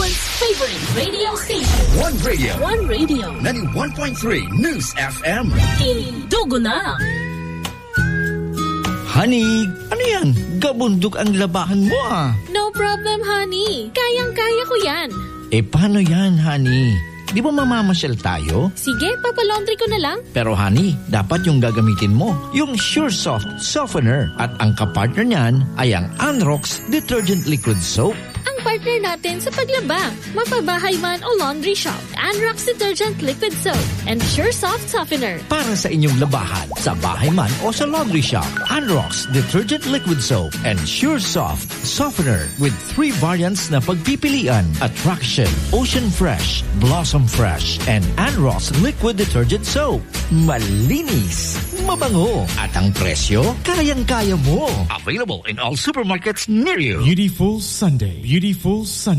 everyone's favorite radio station. One radio. One radio. 91.3 News FM. Indugo na. Honey, ano yan? Gabundok ang labahan mo ah. No problem, honey. Kayang-kaya ko yan. Paano yan, honey? Di ba mamamasyal tayo? Sige, papalaundry ko na lang. Pero honey, dapat yung gagamitin mo, yung SureSoft Softener. At ang kapartner niyan ay ang Anrox Detergent Liquid Soap. Ang partner natin sa paglaba, mapabahay man o laundry shop, Anrox Detergent Liquid Soap and SureSoft Softener. Para sa inyong labahan, sa bahay man o sa laundry shop, Anrox Detergent Liquid Soap and SureSoft Softener with 3 variants na pagpipilian: Attraction, Ocean Fresh, Blossom Fresh, and Anrox Liquid Detergent Soap. Malinis, mabango, at ang presyo, kayang-kaya mo. Available in all supermarkets near you. Beautiful Sunday. Beautiful Sunday.